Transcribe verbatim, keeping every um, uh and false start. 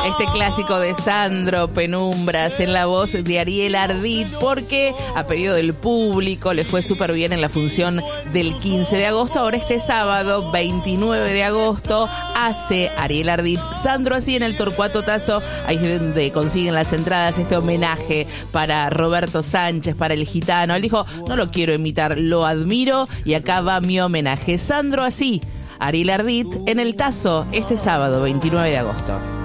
Este clásico de Sandro Penumbras en la voz de Ariel Ardit, porque a pedido del público le fue súper bien en la función del quince de agosto. Ahora este sábado, veintinueve de agosto, hace Ariel Ardit Sandro así en el Torcuato Tazo. Ahí es donde consiguen las entradas, este homenaje para Roberto Sánchez, para el gitano. Él dijo, no lo quiero imitar, lo admiro y acá va mi homenaje. Sandro así, Ariel Ardit en el Tazo este sábado, veintinueve de agosto.